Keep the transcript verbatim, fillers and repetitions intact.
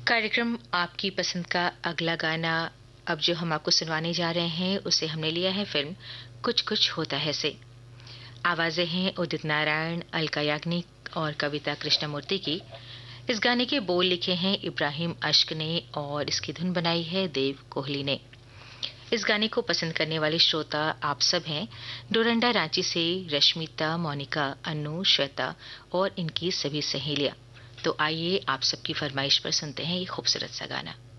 कार्यक्रम आपकी पसंद का अगला गाना अब जो हम आपको सुनवाने जा रहे हैं उसे हमने लिया है फिल्म कुछ कुछ होता है से। आवाजें हैं उदित नारायण, अलका याग्निक और कविता कृष्णमूर्ति की। इस गाने के बोल लिखे हैं इब्राहिम अश्क ने और इसकी धुन बनाई है देव कोहली ने। इस गाने को पसंद करने वाले श्रोता आप सब हैं। डोरंडा रांची से रश्मिता, मोनिका, अनु, श्वेता और इनकी सभी सहेलियां। तो आइए आप सबकी फरमाइश पर सुनते हैं ये खूबसूरत सा गाना।